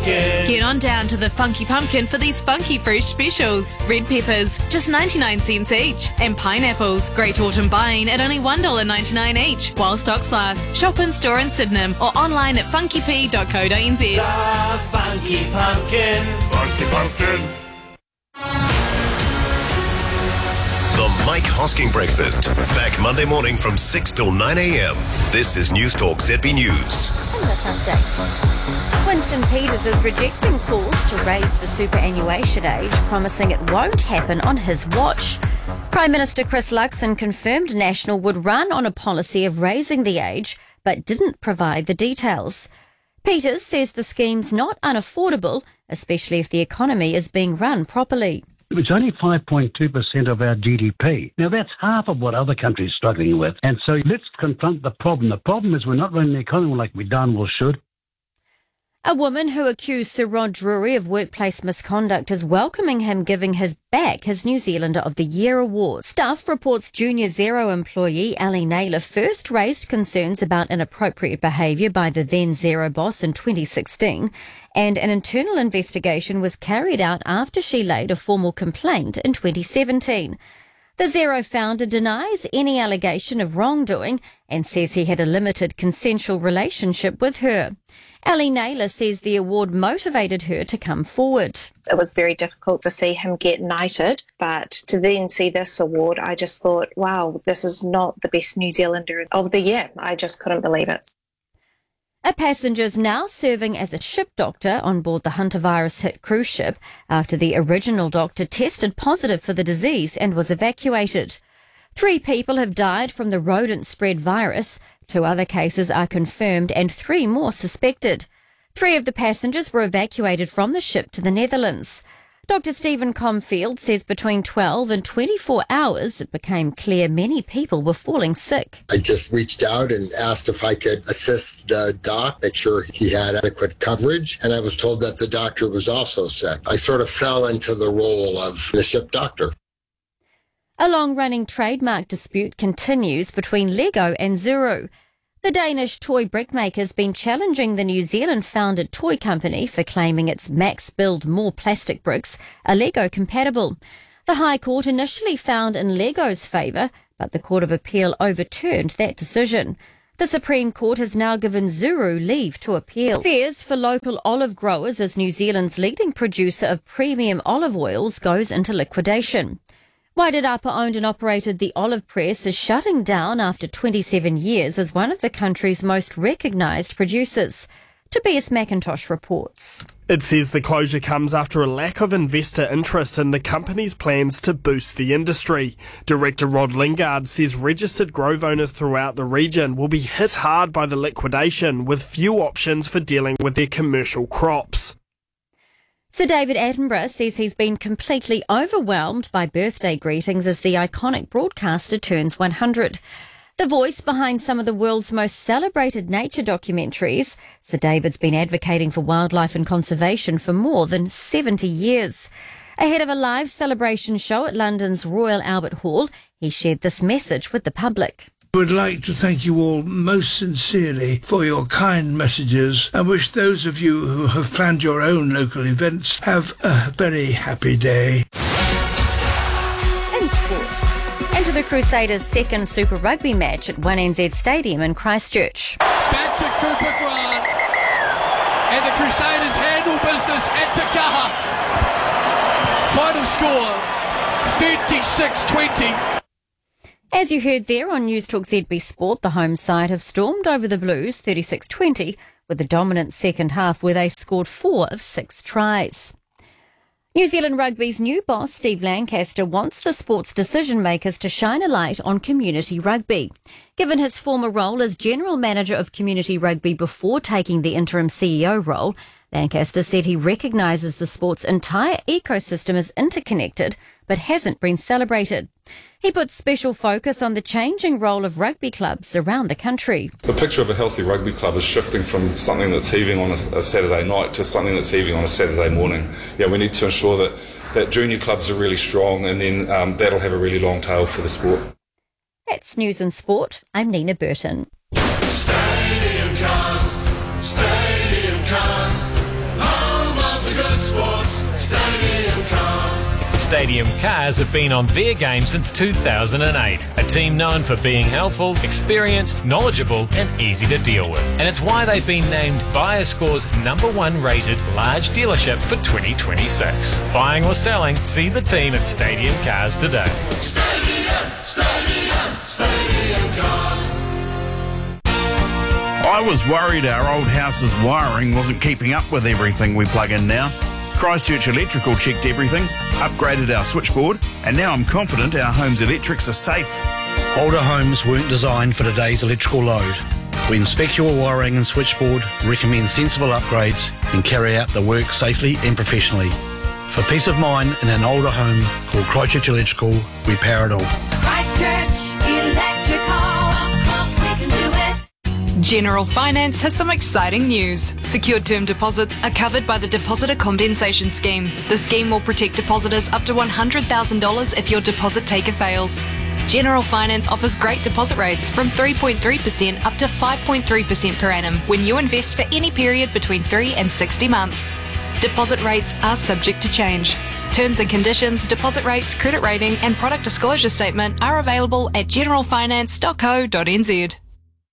Pumpkin. Get on down to the Funky Pumpkin for these funky fresh specials. Red peppers, just 99 cents each. And pineapples, great autumn buying at only $1.99 each. While stocks last, shop in store in Sydenham or online at funkyp.co.nz. The Funky Pumpkin. Funky Pumpkin. The Mike Hosking Breakfast. Back Monday morning from 6 till 9 a.m. This is News Talk ZB News. In this update, Winston Peters is rejecting calls to raise the superannuation age, promising it won't happen on his watch. Prime Minister Chris Luxon confirmed National would run on a policy of raising the age, but didn't provide the details. Peters says the scheme's not unaffordable, especially if the economy is being run properly. It's only 5.2% of our GDP. Now, that's half of what other countries are struggling with. And so let's confront the problem. The problem is we're not running the economy like we darn well should. A woman who accused Sir Rod Drury of workplace misconduct is welcoming him giving back his New Zealander of the Year award. Stuff reports Junior Zero employee Ali Naylor first raised concerns about inappropriate behaviour by the then Zero boss in 2016, and an internal investigation was carried out after she laid a formal complaint in 2017. The Zero founder denies any allegation of wrongdoing and says he had a limited consensual relationship with her. Ali Naylor says the award motivated her to come forward. It was very difficult to see him get knighted, but to then see this award, I just thought, wow, this is not the best New Zealander of the year. I just couldn't believe it. A passenger is now serving as a ship doctor on board the hantavirus-hit cruise ship after the original doctor tested positive for the disease and was evacuated. 3 people have died from the rodent-spread virus. 2 other cases are confirmed and 3 more suspected. 3 of the passengers were evacuated from the ship to the Netherlands. Dr. Stephen Comfield says between 12 and 24 hours it became clear many people were falling sick. I just reached out and asked if I could assist the doc, make sure he had adequate coverage, and I was told that the doctor was also sick. I sort of fell into the role of the ship doctor. A long-running trademark dispute continues between Lego and Zuru. The Danish toy brickmaker has been challenging the New Zealand-founded toy company for claiming its Max Build More plastic bricks are Lego-compatible. The High Court initially found in Lego's favour, but the Court of Appeal overturned that decision. The Supreme Court has now given Zuru leave to appeal. Fears for local olive growers as New Zealand's leading producer of premium olive oils goes into liquidation. Wairarapa owned and operated the Olive Press is shutting down after 27 years as one of the country's most recognised producers. Tobias McIntosh reports. It says the closure comes after a lack of investor interest in the company's plans to boost the industry. Director Rod Lingard says registered grove owners throughout the region will be hit hard by the liquidation with few options for dealing with their commercial crops. Sir David Attenborough says he's been completely overwhelmed by birthday greetings as the iconic broadcaster turns 100. The voice behind some of the world's most celebrated nature documentaries, Sir David's been advocating for wildlife and conservation for more than 70 years. Ahead of a live celebration show at London's Royal Albert Hall, he shared this message with the public. I would like to thank you all most sincerely for your kind messages and wish those of you who have planned your own local events have a very happy day. In sport, into the Crusaders' second Super Rugby match at 1NZ Stadium in Christchurch. Back to Cooper Grant, and the Crusaders handle business at Takaha. Final score, 36-20. As you heard there on News Talk ZB Sport, the home side have stormed over the Blues 36-20 with a dominant second half where they scored 4 of 6 tries. New Zealand Rugby's new boss, Steve Lancaster, wants the sport's decision makers to shine a light on community rugby. Given his former role as General Manager of Community Rugby before taking the interim CEO role, Lancaster said he recognises the sport's entire ecosystem is interconnected but hasn't been celebrated. He puts special focus on the changing role of rugby clubs around the country. The picture of a healthy rugby club is shifting from something that's heaving on a Saturday night to something that's heaving on a Saturday morning. Yeah, we need to ensure that junior clubs are really strong, and then that'll have a really long tail for the sport. That's News and Sport. I'm Nina Burton. Stadium Cast, Stadium Cast, Stadium Cars have been on their game since 2008. A team known for being helpful, experienced, knowledgeable and easy to deal with. And it's why they've been named BuyerScore's #1 rated large dealership for 2026. Buying or selling, see the team at Stadium Cars today. Stadium Cars. I was worried our old house's wiring wasn't keeping up with everything we plug in now. Christchurch Electrical checked everything, upgraded our switchboard, and now I'm confident our home's electrics are safe. Older homes weren't designed for today's electrical load. We inspect your wiring and switchboard, recommend sensible upgrades, and carry out the work safely and professionally. For peace of mind in an older home, call Christchurch Electrical. We power it all. Christchurch Electrical, of course we can do it. General Finance has some exciting news. Secured term deposits are covered by the Depositor Compensation Scheme. The scheme will protect depositors up to $100,000 if your deposit taker fails. General Finance offers great deposit rates from 3.3% up to 5.3% per annum when you invest for any period between 3 and 60 months. Deposit rates are subject to change. Terms and conditions, deposit rates, credit rating and product disclosure statement are available at generalfinance.co.nz.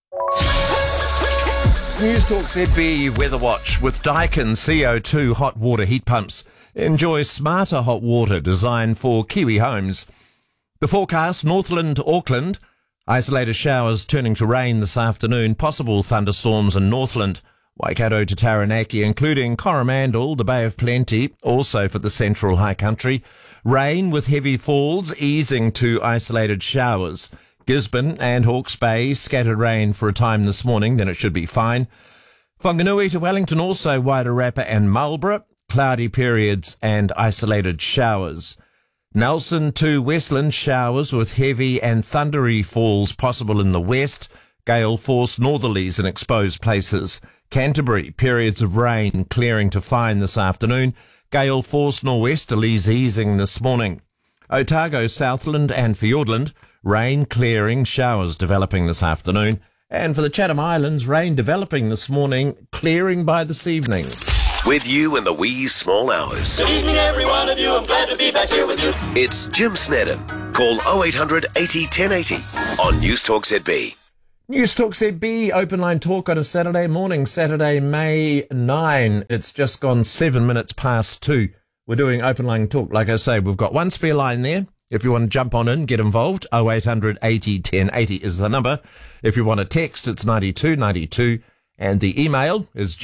News Talk ZB Weather Watch with Daikin CO2 hot water heat pumps. Enjoy smarter hot water designed for Kiwi homes. The forecast, Northland, Auckland. Isolated showers turning to rain this afternoon. Possible thunderstorms in Northland. Waikato to Taranaki, including Coromandel, the Bay of Plenty, also for the central high country. Rain with heavy falls, easing to isolated showers. Gisborne and Hawke's Bay, scattered rain for a time this morning, then it should be fine. Whanganui to Wellington, also Wairarapa and Marlborough, cloudy periods and isolated showers. Nelson to Westland, showers with heavy and thundery falls possible in the west, gale force northerlies in exposed places. Canterbury, periods of rain clearing to fine this afternoon, gale force norwesterlies easing this morning. Otago, Southland and Fiordland, rain clearing, showers developing this afternoon. And for the Chatham Islands, rain developing this morning, clearing by this evening. With you in the wee small hours. Good evening, every one of you. I'm glad to be back here with you. It's Jim Snedden. Call 0800 80 1080 on News Talk ZB. News Talk ZB, open line talk on a Saturday morning, Saturday, May 9. It's just gone 7 minutes past 2. We're doing open line talk. Like I say, we've got one spare line there. If you want to jump on in, get involved, 0800 80 1080 is the number. If you want to text, it's 9292. And the email is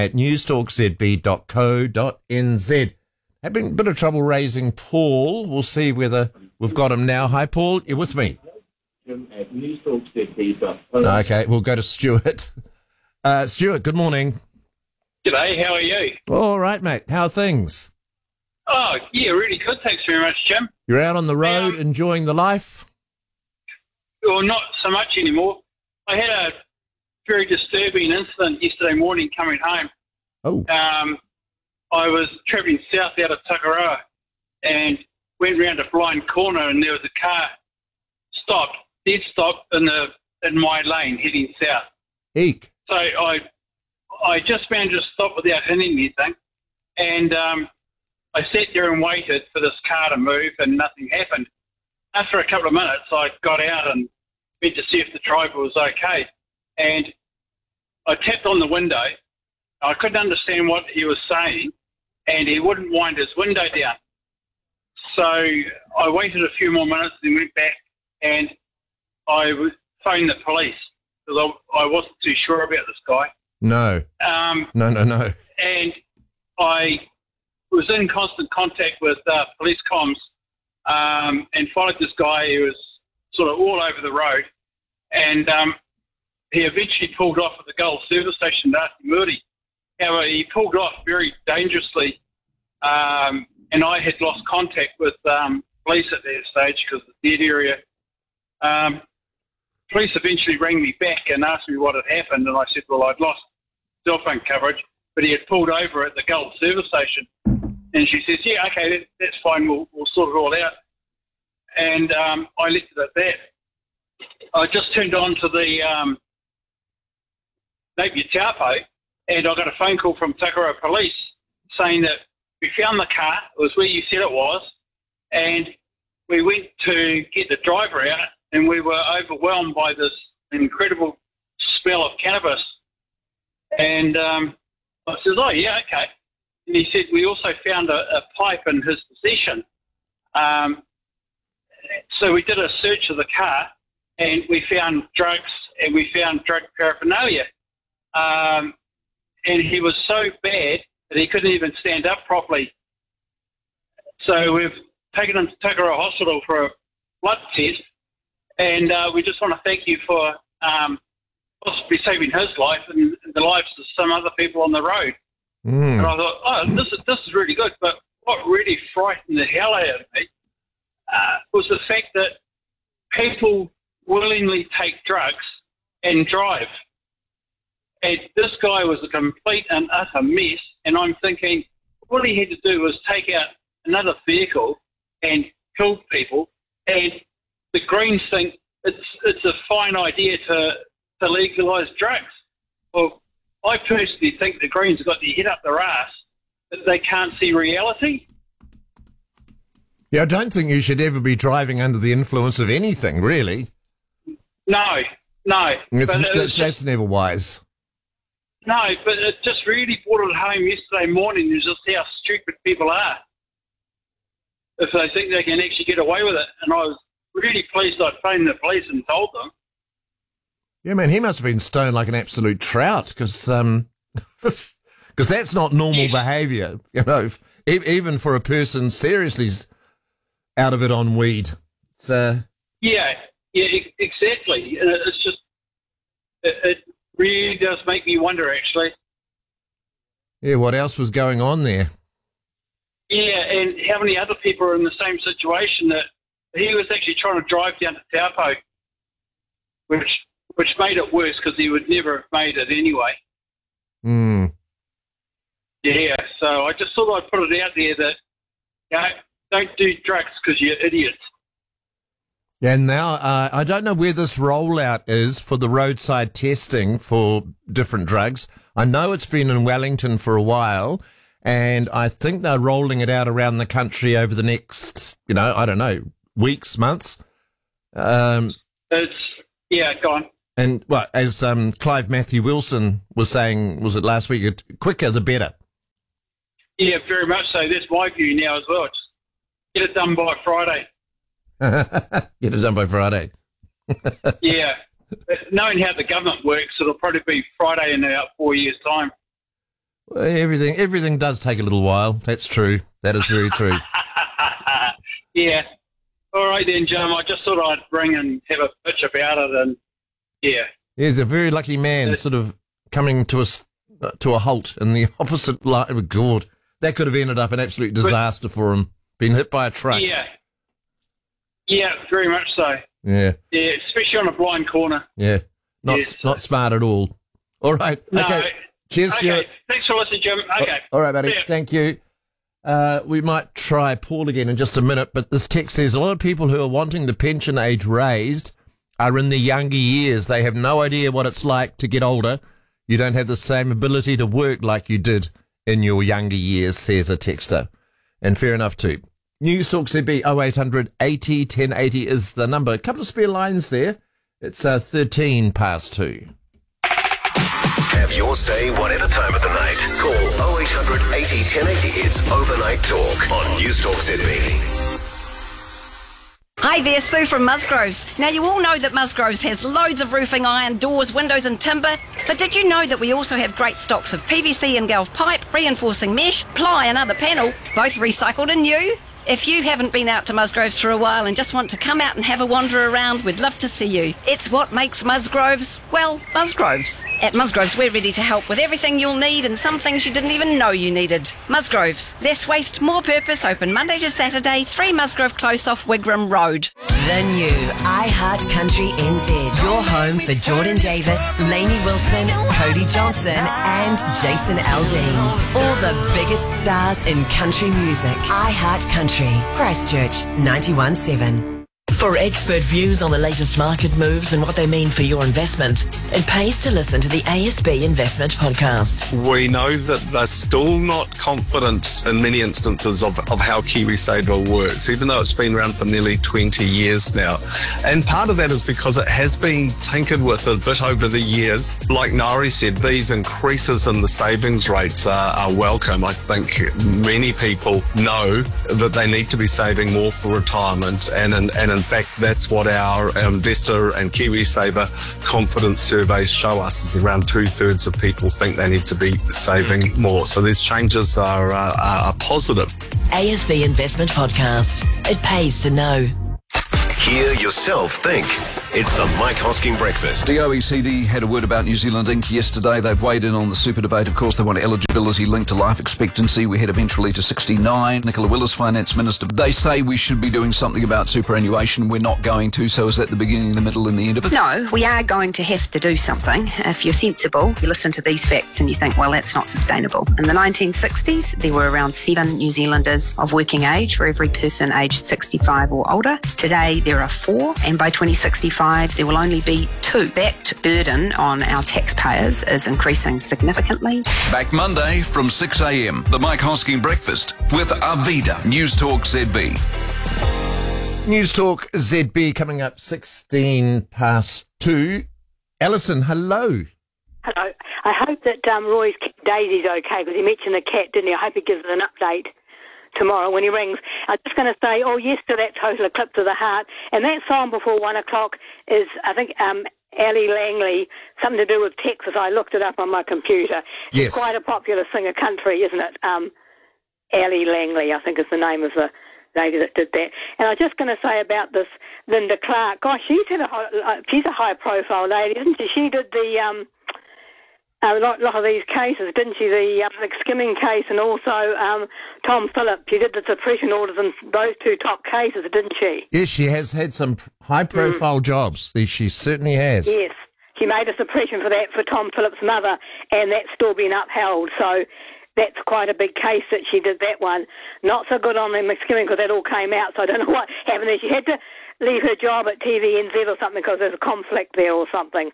jim@newstalkzb.co.nz. Having a bit of trouble raising Paul. We'll see whether we've got him now. Hi, Paul. You with me? Jim@newstalkzb.co.nz. Okay, we'll go to Stuart. Stuart, good morning. G'day, how are you? All right, mate. How are things? Oh, yeah, really good. Thanks very much, Jim. You're out on the road enjoying the life? Well, not so much anymore. I had a very disturbing incident yesterday morning coming home. Oh. I was travelling south out of Takaroa and went round a blind corner and there was a car dead stopped in my lane heading south. Eek. So I just managed to stop without hitting anything, and I sat there and waited for this car to move and nothing happened. After a couple of minutes, I got out and went to see if the driver was okay. And I tapped on the window. I couldn't understand what he was saying, and he wouldn't wind his window down. So I waited a few more minutes and went back, and I phoned the police because I wasn't too sure about this guy. No. No. And I was in constant contact with police comms and followed this guy who was sort of all over the road. And he eventually pulled off at the Gull service station at Āti. However, he pulled off very dangerously, and I had lost contact with police at that stage because of the dead area. Police eventually rang me back and asked me what had happened, and I said, well, I'd lost cell phone coverage, but he had pulled over at the Gull service station. And she says, yeah, okay, that's fine, we'll sort it all out. And I left it at that. I just turned on to the Napier Taupo, and I got a phone call from Takaroa Police saying that we found the car, it was where you said it was, And we went to get the driver out, and we were overwhelmed by this incredible smell of cannabis. And I says, oh, yeah, okay. And he said, we also found a pipe in his possession. So we did a search of the car, and we found drugs, and we found drug paraphernalia. And he was so bad that he couldn't even stand up properly. So we've taken him to Takara Hospital for a blood test, and we just want to thank you for possibly saving his life and the lives of some other people on the road. And I thought, oh, this is really good. But what really frightened the hell out of me was the fact that people willingly take drugs and drive. And this guy was a complete and utter mess, and I'm thinking all he had to do was take out another vehicle and kill people, and the Greens think it's a fine idea to legalise drugs. Well, I personally think the Greens have got their head up their ass, that they can't see reality. Yeah, I don't think you should ever be driving under the influence of anything, really. No. That's never wise. No, but it just really brought it home yesterday morning, just how stupid people are if they think they can actually get away with it. And I was really pleased I'd phoned the police and told them. Yeah, man, he must have been stoned like an absolute trout, because that's not normal behaviour, you know, even for a person seriously out of it on weed. So Yeah, exactly. And it's just, it really does make me wonder, actually. Yeah, what else was going on there? Yeah, and how many other people are in the same situation, that he was actually trying to drive down to Taupo, which made it worse because he would never have made it anyway. Yeah, so I just thought I'd put it out there that, you know, don't do drugs because you're idiots. Yeah, and now I don't know where this rollout is for the roadside testing for different drugs. I know it's been in Wellington for a while, and I think they're rolling it out around the country over the next, you know, I don't know, weeks, months. Go on. And well, as Clive Matthew Wilson was saying, was it last week? Quicker the better. Yeah, very much so. That's my view now as well. Just get it done by Friday. Get it done by Friday. Yeah. Knowing how the government works, it'll probably be Friday in about 4 years' time. Well, everything does take a little while. That's true. That is very true. Yeah. All right then, Jim. I just thought I'd ring and have a bitch about it, and yeah. He's a very lucky man, sort of coming to a halt in the opposite line. Oh, God, that could have ended up an absolute disaster for him. Being hit by a truck. Yeah, very much so. Yeah, especially on a blind corner. Yeah, not smart at all. All right. No. Okay. Cheers, Stuart. Okay. Thanks for listening, Jim. Okay. All right, buddy. Yeah. Thank you. We might try Paul again in just a minute, but this text says a lot of people who are wanting the pension age raised are in the younger years. They have no idea what it's like to get older. You don't have the same ability to work like you did in your younger years, says a texter. And fair enough too. News Talk CB 0800 80 1080 is the number. A couple of spare lines there. It's 13 past 2. Have your say whatever time of the night. Call 0800 80 1080. It's Overnight Talk on News Talk ZB. Hi there, Sue from Musgroves. Now, you all know that Musgroves has loads of roofing iron, doors, windows and timber, but did you know that we also have great stocks of PVC and Galv pipe, reinforcing mesh, ply and other panel, both recycled and new? If you haven't been out to Musgroves for a while and just want to come out and have a wander around, we'd love to see you. It's what makes Musgroves, well, Musgroves. At Musgroves, we're ready to help with everything you'll need and some things you didn't even know you needed. Musgroves, less waste, more purpose, open Monday to Saturday, 3 Musgrove Close off Wigram Road. The new iHeart Country NZ. Your home for Jordan Davis, Lainey Wilson, Cody Johnson and Jason Aldean. All the biggest stars in country music. iHeart Country. Christchurch 91.7. For expert views on the latest market moves and what they mean for your investment, it pays to listen to the ASB Investment Podcast. We know that they're still not confident in many instances of how KiwiSaver works, even though it's been around for nearly 20 years now. And part of that is because it has been tinkered with a bit over the years. Like Nari said, these increases in the savings rates are welcome. I think many people know that they need to be saving more for retirement, and in fact that's what our investor and KiwiSaver confidence surveys show us, is around 2/3 of people think they need to be saving more. So these changes are positive. ASB Investment Podcast. It pays to know. Hear yourself think. It's the Mike Hosking Breakfast. The OECD had a word about New Zealand Inc. yesterday. They've weighed in on the super debate. Of course, they want eligibility linked to life expectancy. We head eventually to 69. Nicola Willis, Finance Minister. They say we should be doing something about superannuation. We're not going to. So is that the beginning, the middle and the end of it? No, we are going to have to do something. If you're sensible, you listen to these facts and you think, well, that's not sustainable. In the 1960s, there were around 7 New Zealanders of working age for every person aged 65 or older. Today, there are 4, and by 2065, there will only be 2. That burden on our taxpayers is increasing significantly. Back Monday from 6 a.m. The Mike Hosking Breakfast with Arvida, News Talk ZB. News Talk ZB coming up 2:16. Alison, hello. Hello. I hope that Roy's Daisy's okay, because he mentioned the cat, didn't he? I hope he gives us an update tomorrow when he rings. I'm just going to say, yes to that Total Eclipse of the Heart. And that song before 1 o'clock is, I think, Ellie Langley, something to do with Texas. I looked it up on my computer. Yes. She's quite a popular singer country, isn't it? Ellie Langley, I think is the name of the lady that did that. And I was just going to say about this Linda Clark. Gosh, she's a high-profile lady, isn't she? She did the... a lot of these cases, didn't she? The skimming case, and also Tom Phillips. She did the suppression orders in those 2 top cases, didn't she? Yes, she has had some high-profile jobs. She certainly has. Yes. She made a suppression for that for Tom Phillips' mother, and that's still been upheld. So that's quite a big case that she did that one. Not so good on the skimming, because that all came out, so I don't know what happened there. She had to leave her job at TVNZ or something because there's a conflict there or something,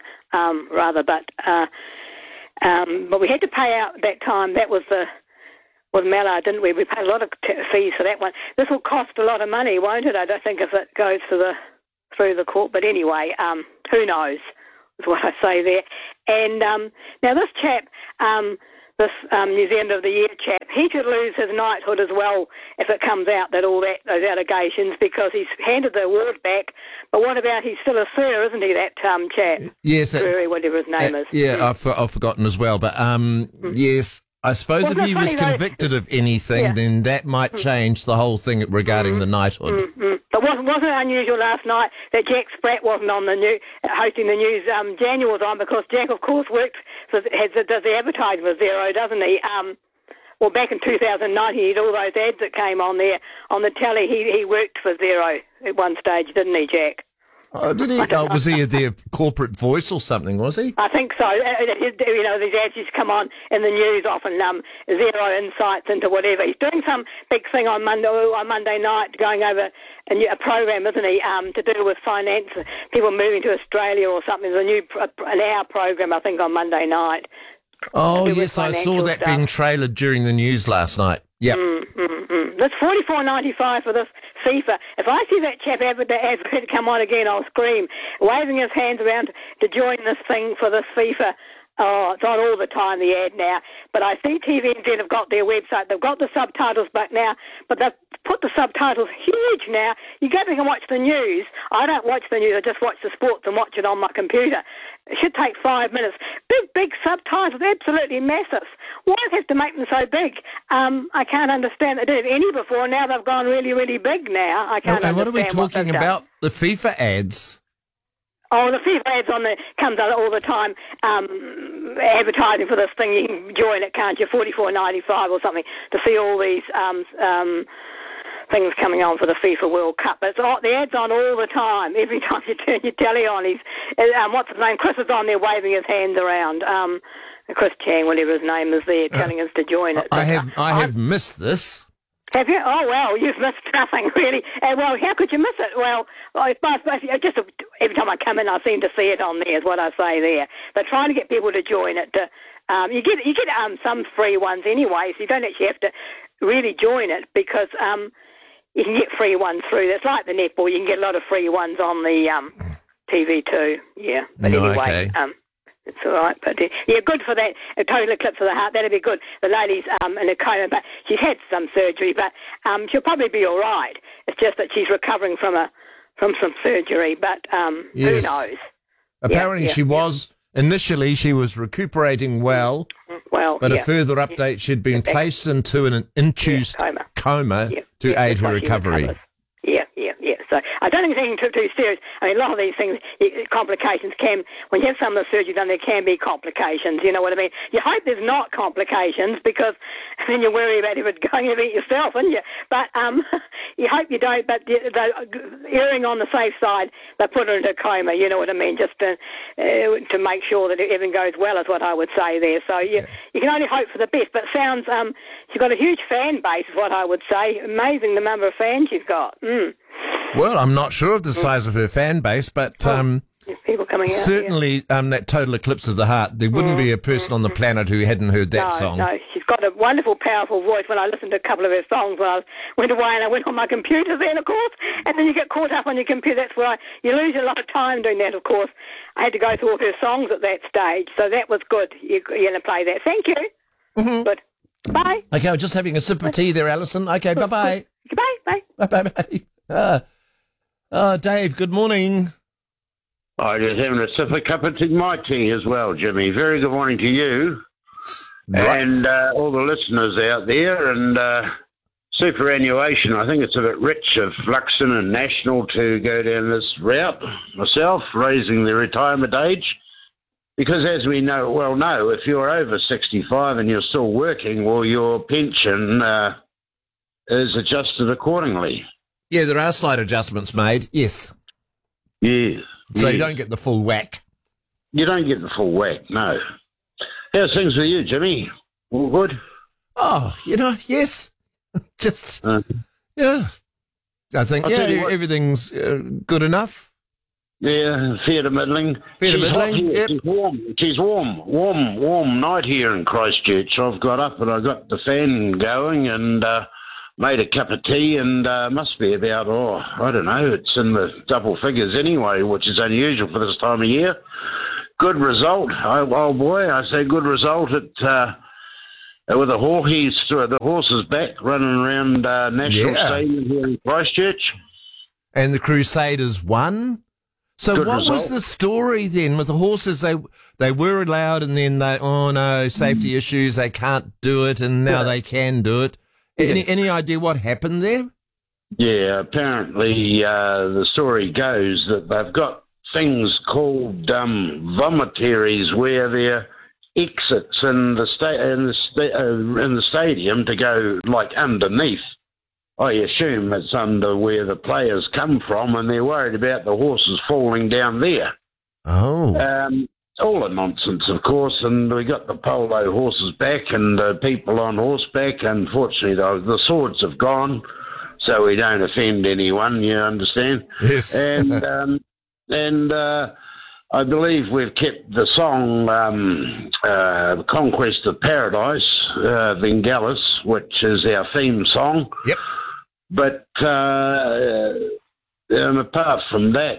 but we had to pay out that time. That was with Mallard, didn't we? We paid a lot of fees for that one. This will cost a lot of money, won't it? I don't think if it goes through the court. But anyway, who knows is what I say there. And now this chap, this New Zealand of the Year chap, he should lose his knighthood as well if it comes out that those allegations, because he's handed the award back. But what about, he's still a sir, isn't he, that chap? Yes. Drury, whatever his name is. Yeah, I've forgotten as well. But yes, I suppose if he was convicted of anything, then that might change the whole thing regarding the knighthood. But wasn't it unusual last night that Jack Spratt wasn't on hosting the news? Daniel was on, because Jack, of course, does the advertising for Zero, doesn't he? Well, back in 2009, he had all those ads that came on there on the telly. He worked for Zero at one stage, didn't he, Jack? Did he? Was he their corporate voice or something, was he? I think so. You know, these ads used to come on in the news often, Zero insights into whatever. He's doing some big thing on Monday night, going over a program, isn't he, to do with finance, people moving to Australia or something. There's an hour program, I think, on Monday night. Oh, yes, I saw that being trailered during the news last night. Yep. That's $44.95 for this FIFA. If I see that chap ever come on again, I'll scream, waving his hands around to join this thing for this FIFA. Oh, it's on all the time, the ad now. But I see TVNZ have got their website. They've got the subtitles back now, but they've put the subtitles huge now. You go back and watch the news. I don't watch the news. I just watch the sports and watch it on my computer. It should take 5 minutes. Big subtitles, absolutely massive. Why do they have to make them so big? I can't understand. They didn't have any before. Now they've gone really, really big now. I can't understand. And what are we talking about? The FIFA ads? Oh, the FIFA ads comes out all the time, advertising for this thing. You can join it, can't you? $44.95 or something to see all these things coming on for the FIFA World Cup. But the ad's on all the time. Every time you turn your telly on, what's his name? Chris is on there waving his hands around. Chris Chang, whatever his name is there, telling us to join it. I have missed this. Have you? Oh, well, you've missed nothing, really. Well, how could you miss it? Well, just every time I come in, I seem to see it on there, is what I say there. But trying to get people to join it. You get some free ones anyway, so you don't actually have to really join it because you can get free ones through. It's like the netball. You can get a lot of free ones on the TV too. Yeah. But anyway, okay. It's all right, but yeah, good for that. A total eclipse of the heart, that'd be good. The lady's in a coma, but she's had some surgery, but she'll probably be all right. It's just that she's recovering from some surgery, but who knows? Apparently, she was initially she was recuperating well. But a further update, she'd been placed into an induced coma to aid her recovery. Yeah. So I don't think it's anything too serious. I mean, a lot of these things, complications when you have some of the surgery done, there can be complications, you know what I mean? You hope there's not complications because then you worry about if it's going to eat yourself, wouldn't you? But you hope you don't, but they're erring on the safe side, they put her into a coma, you know what I mean, just to make sure that everything goes well is what I would say there. So you can only hope for the best, but sounds, she's got a huge fan base is what I would say. Amazing the number of fans she's got. Well, I'm not sure of the size of her fan base, but people coming out, certainly that total eclipse of the heart, there wouldn't be a person on the planet who hadn't heard that song. No, she's got a wonderful, powerful voice. When I listened to a couple of her songs when I went away and I went on my computer then, of course, and then you get caught up on your computer. That's where you lose a lot of time doing that, of course. I had to go through all her songs at that stage, so that was good. You're going to play that. Thank you. Mm-hmm. Good. Bye. Okay, I'm just having a sip of tea there, Alison. Okay, bye-bye. Goodbye. Bye. Bye-bye. Dave, good morning. I just having a sip of cup of tea, my tea as well, Jimmy. Very good morning to you and all the listeners out there. And superannuation, I think it's a bit rich of Luxon and National to go down this route myself, raising the retirement age. Because as we know, if you're over 65 and you're still working, well, your pension is adjusted accordingly. Yeah, there are slight adjustments made, yes. Yeah. So you don't get the full whack. You don't get the full whack, no. How's things with you, Jimmy? All good? Oh, yes. Just, yeah. I think, everything's good enough. Yeah, fair to middling. Yep. She's warm night here in Christchurch. I've got up and I got the fan going and made a cup of tea and must be about, I don't know, it's in the double figures anyway, which is unusual for this time of year. Good result. Oh boy, I say good result at with the horses back running around National Stadium here in Christchurch. And the Crusaders won. So Good what result. was the story then with the horses? They were allowed and then safety issues, they can't do it and now they can do it. Any idea what happened there? Yeah, apparently the story goes that they've got things called vomitaries where they're exits in the stadium to go like underneath. I assume it's under where the players come from, and they're worried about the horses falling down there. Oh. All a nonsense, of course, and we got the polo horses back and people on horseback. Unfortunately, the swords have gone, so we don't offend anyone, you understand? Yes. And I believe we've kept the song Conquest of Paradise, Bengalis, which is our theme song. Yep. But apart from that,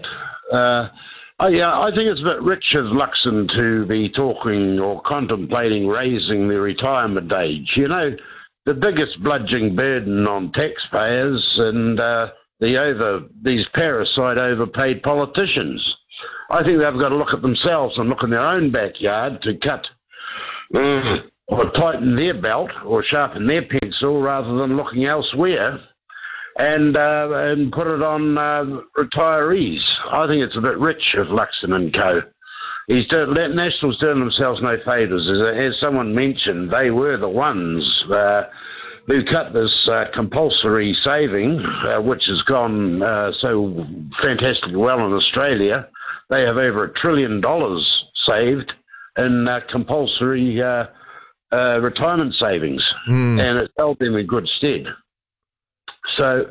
I think it's a bit rich of Luxon to be talking or contemplating raising the retirement age. You know, the biggest bludgeoning burden on taxpayers and these parasite overpaid politicians. I think they've got to look at themselves and look in their own backyard to cut or tighten their belt or sharpen their pencil rather than looking elsewhere and put it on retirees. I think it's a bit rich of Luxon and Co. National's doing themselves no favours. As someone mentioned, they were the ones who cut this compulsory saving, which has gone so fantastically well in Australia. They have over $1 trillion saved in compulsory retirement savings, and it's held them in good stead. So,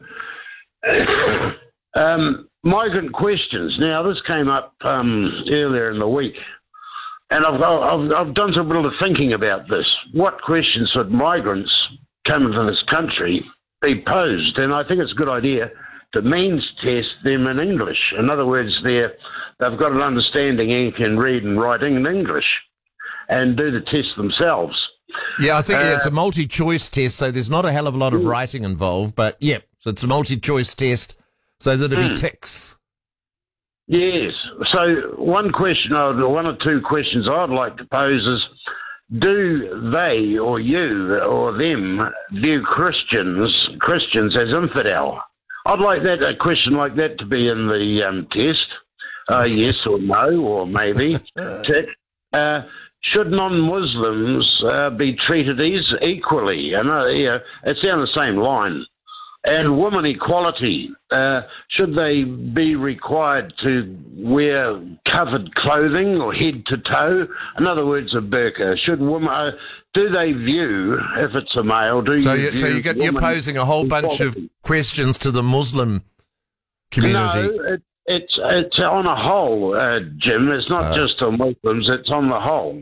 migrant questions. Now, this came up earlier in the week, and I've done some little thinking about this. What questions should migrants coming to this country be posed? And I think it's a good idea to means test them in English. In other words, they've got an understanding and can read and write in English, and do the test themselves. Yeah, I think it's a multi-choice test, so there's not a hell of a lot of writing involved, but so it's a multi-choice test so that it'll be ticks. Yes. So one or two questions I'd like to pose is, do they or you or them view Christians as infidel? I'd like a question like that to be in the test. Yes or no, or maybe. Tick. Should non-Muslims be treated equally? It's down the same line. And women equality, should they be required to wear covered clothing or head to toe? In other words, a burqa. Should women, do they view, if it's a male, you're posing a whole bunch of questions to the Muslim community? No, it's on a whole, Jim. It's not just on Muslims. It's on the whole.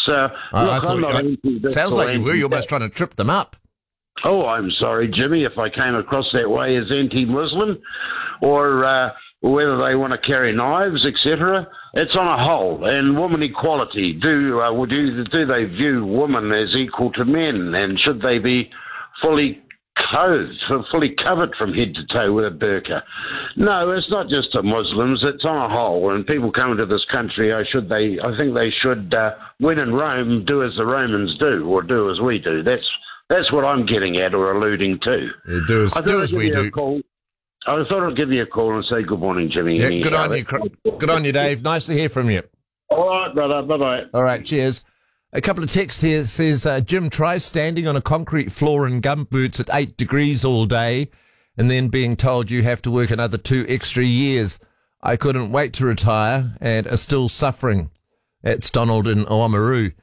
It's sounds like you were. You're almost trying to trip them up. Oh, I'm sorry, Jimmy, if I came across that way as anti-Muslim, or whether they want to carry knives, etc. It's on a whole. And woman equality. Do they view women as equal to men? And should they be fully clothed, fully covered from head to toe with a burqa? No, it's not just to Muslims. It's on a whole. And people coming to this country, I think they should, when in Rome, do as the Romans do, or do as we do. That's what I'm getting at or alluding to. Yeah, do as we do. I thought I'd give you a call and say good morning, Jimmy. Yeah, good on you, Dave. Nice to hear from you. All right, brother. Bye-bye. All right, cheers. A couple of texts here says, Jim, try standing on a concrete floor in gumboots at 8 degrees all day and then being told you have to work another 2 extra years. I couldn't wait to retire and are still suffering. That's Donald in Oamaru.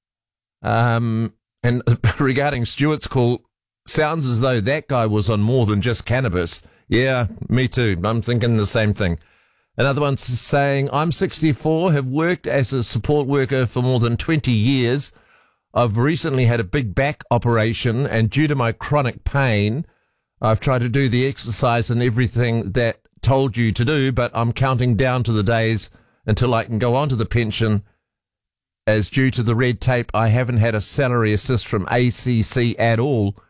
And regarding Stuart's call, sounds as though that guy was on more than just cannabis. Yeah, me too. I'm thinking the same thing. Another one's saying, I'm 64, have worked as a support worker for more than 20 years. I've recently had a big back operation, and due to my chronic pain, I've tried to do the exercise and everything that told you to do, but I'm counting down to the days until I can go on to the pension, as due to the red tape, I haven't had a salary assist from ACC at all.